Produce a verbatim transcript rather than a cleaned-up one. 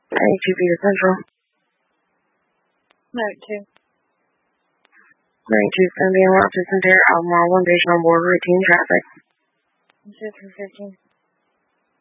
ninety-two Vita Central. ninety-two. ninety-two is going to be in Rochester, Ontario, Albemarle, one station on board, routine traffic. two three fifteen.